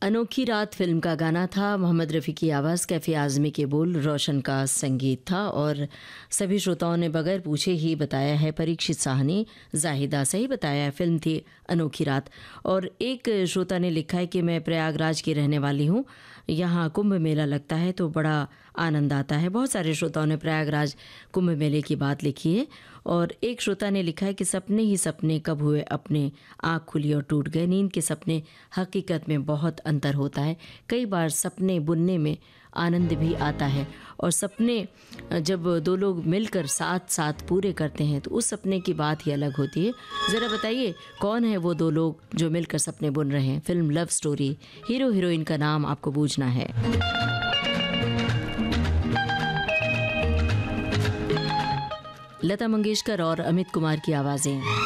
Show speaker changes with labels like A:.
A: अनोखी रात फिल्म का गाना था। मोहम्मद रफ़ी की आवाज़, कैफ़ी आज़मी के बोल, रोशन का संगीत था और सभी श्रोताओं ने बगैर पूछे ही बताया है। परीक्षित साहनी, जाहिदा सही बताया है। फिल्म थी अनोखी रात। और एक श्रोता ने लिखा है कि मैं प्रयागराज की रहने वाली हूँ, यहाँ कुंभ मेला लगता है तो बड़ा आनंद आता है। बहुत सारे श्रोताओं ने प्रयागराज कुंभ मेले की बात लिखी है। और एक श्रोता ने लिखा है कि सपने ही सपने कब हुए अपने, आँख खुली और टूट गए। नींद के सपने हकीकत में बहुत अंतर होता है। कई बार सपने बुनने में आनंद भी आता है और सपने जब दो लोग मिलकर साथ साथ पूरे करते हैं तो उस सपने की बात ही अलग होती है। ज़रा बताइए कौन है वो दो लोग जो मिलकर सपने बुन रहे हैं। Film love story, hero heroine का नाम आपको बूझना है। लता मंगेशकर और अमित कुमार की आवाज़ें।